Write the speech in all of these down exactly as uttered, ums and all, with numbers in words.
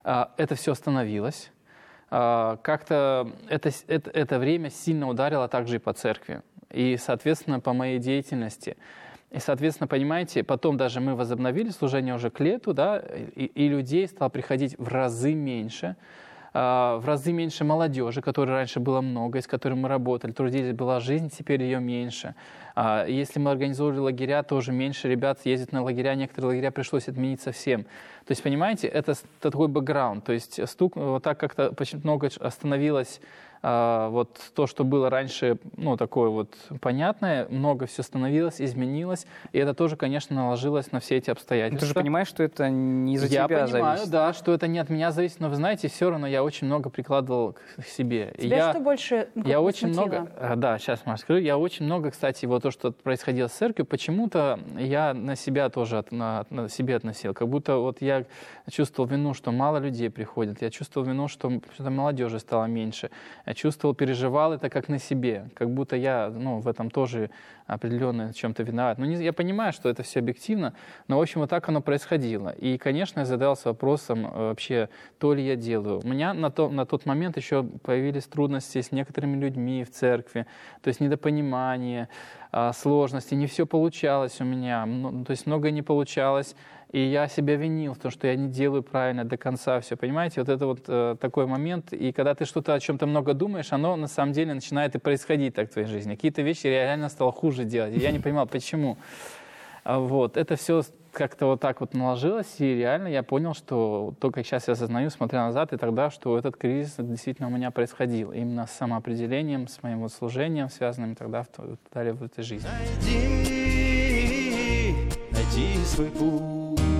Это все остановилось. Как-то это, это, это время сильно ударило также и по церкви. И, соответственно, по моей деятельности. И, соответственно, понимаете, потом даже мы возобновили служение уже к лету, да, и, и людей стало приходить в разы меньше. В разы меньше молодежи, которой раньше было много, с которой мы работали, трудились, была жизнь, теперь ее меньше. Если мы организовывали лагеря, тоже меньше ребят ездят на лагеря, некоторые лагеря пришлось отменить совсем. То есть, понимаете, это такой бэкграунд, то есть стук, вот так как-то очень много остановилось. Вот то, что было раньше, ну, такое вот понятное, много все становилось, изменилось, и это тоже, конечно, наложилось на все эти обстоятельства. Но ты же понимаешь, что это не из-за я тебя понимаю, зависит. Да, что это не от меня зависит, но вы знаете, все равно я очень много прикладывал к себе. Тебя я, что больше ну, я очень смутило? много, да, сейчас, Маш, скажу, я очень много, кстати, вот то, что происходило с церковью, почему-то я на себя тоже от, на, на себе относил, как будто вот я чувствовал вину, что мало людей приходит, я чувствовал вину, что что-то молодежи стало меньше, я чувствовал, переживал это как на себе, как будто я, ну, в этом тоже определенно чем-то виноват. Ну, не, я понимаю, что это все объективно, но, в общем, вот так оно происходило. И, конечно, я задался вопросом вообще, то ли я делаю. У меня на, то, на тот момент еще появились трудности с некоторыми людьми в церкви, то есть недопонимание, сложности, не все получалось у меня, то есть многое не получалось, и я себя винил в том, что я не делаю правильно до конца все, понимаете? Вот это вот э, такой момент, и когда ты что-то о чем-то много думаешь, оно на самом деле начинает и происходить так в твоей жизни. Какие-то вещи я реально стал хуже делать, и я не понимал, почему. Вот, это все как-то вот так вот наложилось, и реально я понял, что только сейчас я осознаю, смотря назад, и тогда, что этот кризис действительно у меня происходил. Именно с самоопределением, с моим вот служением, связанным тогда в, далее в этой жизни. Найди, найди свой путь.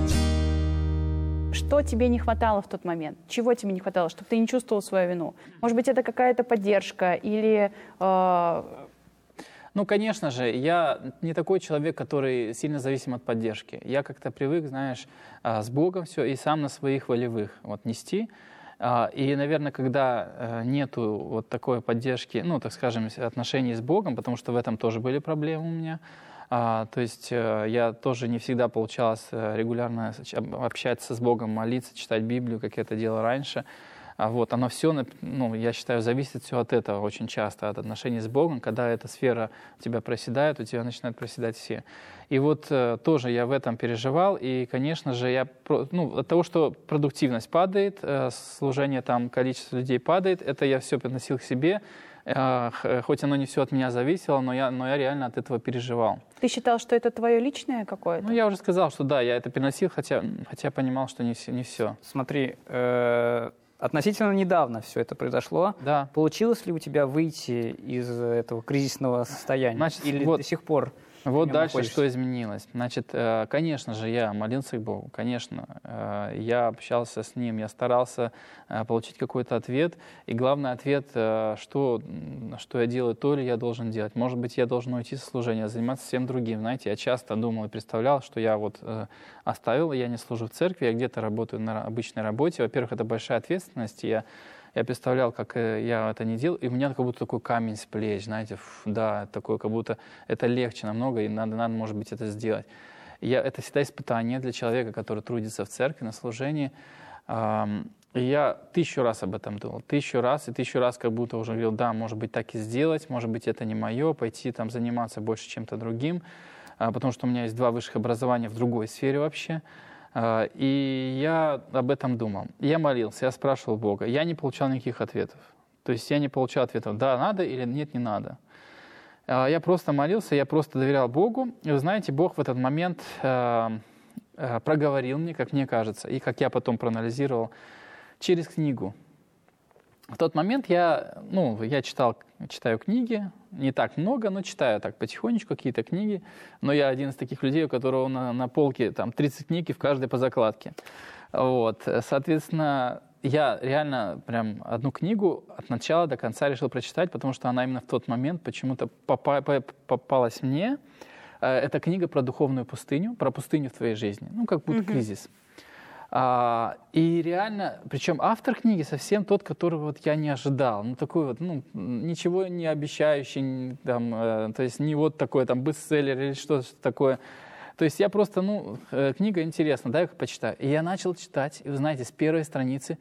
Что тебе не хватало в тот момент? Чего тебе не хватало, чтобы ты не чувствовал свою вину? Может быть, это какая-то поддержка или... Э... Ну, конечно же, я не такой человек, который сильно зависим от поддержки. Я как-то привык, знаешь, с Богом все и сам на своих волевых вот нести. И, наверное, когда нету вот такой поддержки, ну, так скажем, отношений с Богом, потому что в этом тоже были проблемы у меня, А, то есть я тоже не всегда получалось регулярно общаться с Богом, молиться, читать Библию, как я это делал раньше. А вот, оно все, ну, я считаю, зависит все от этого очень часто, от отношений с Богом. Когда эта сфера у тебя проседает, у тебя начинают проседать все. И вот э, тоже я в этом переживал. И, конечно же, я, ну, от того, что продуктивность падает, э, служение, там, количество людей падает, это я все подносил к себе. Хоть оно не все от меня зависело, но я, но я реально от этого переживал. Ты считал, что это твое личное какое-то? Ну, я уже сказал, что да, я это переносил, хотя, хотя понимал, что не все. Не все. Смотри, э, относительно недавно все это произошло. Да. Получилось ли у тебя выйти из этого кризисного состояния? Значит, Или вот, до сих пор? Вот дальше находишься? Что изменилось. Значит, конечно же, я молился к Богу, конечно. Я общался с Ним, я старался получить какой-то ответ. И главный ответ, что, что я делаю, то ли я должен делать. Может быть, я должен уйти со служения, заниматься всем другим. Знаете, я часто думал и представлял, что я вот оставил, я не служу в церкви, я где-то работаю на обычной работе. Во-первых, это большая ответственность, я Я представлял, как я это не делал, и у меня как будто такой камень с плеч, знаете, фу, да, такой, как будто это легче намного, и надо, надо, может быть, это сделать. Я, это всегда испытание для человека, который трудится в церкви, на служении. И я тысячу раз об этом думал, тысячу раз, и тысячу раз как будто уже говорил, да, может быть, так и сделать, может быть, это не мое, пойти там заниматься больше чем-то другим, потому что у меня есть два высших образования в другой сфере вообще. И я об этом думал. Я молился, я спрашивал Бога. Я не получал никаких ответов. То есть я не получал ответов, да, надо или нет, не надо. Я просто молился, я просто доверял Богу. И вы знаете, Бог в этот момент проговорил мне, как мне кажется, и как я потом проанализировал, через книгу. В тот момент я, ну, я читал, читаю книги, не так много, но читаю так потихонечку какие-то книги. Но я один из таких людей, у которого на, на полке там тридцать книг, и в каждой по закладке. Вот. Соответственно, я реально прям одну книгу от начала до конца решил прочитать, потому что она именно в тот момент почему-то попа- попалась мне. Это книга про духовную пустыню, про пустыню в твоей жизни. Ну, как будто mm-hmm. кризис. А, и реально, причем автор книги совсем тот, которого вот я не ожидал. Ну, такой вот, ну, ничего не обещающий, там, э, то есть не вот такой там бестселлер или что-то такое. То То есть я просто, ну, э, книга интересна, да, я почитаю. И я начал читать, и вы знаете, с первой страницы